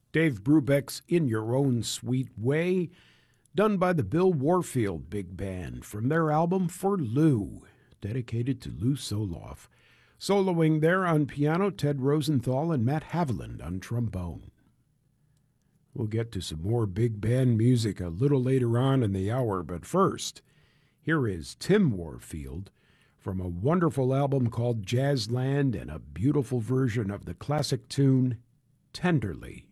Dave Brubeck's In Your Own Sweet Way, done by the Bill Warfield Big Band from their album For Lou, dedicated to Lou Soloff. Soloing there on piano, Ted Rosenthal and Matt Haviland on trombone. We'll get to some more big band music a little later on in the hour, but first, here is Tim Warfield from a wonderful album called Jazzland and a beautiful version of the classic tune, Tenderly.